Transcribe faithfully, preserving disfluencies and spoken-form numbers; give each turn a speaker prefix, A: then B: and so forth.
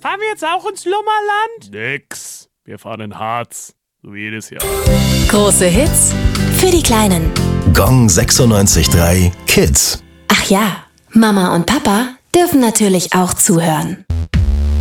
A: Fahren wir jetzt auch ins Lummerland? Nix. Wir fahren in Harz. So wie jedes Jahr.
B: Große Hits für die Kleinen.
C: Gong sechsundneunzig Komma drei Kids.
B: Ach ja, Mama und Papa dürfen natürlich auch zuhören.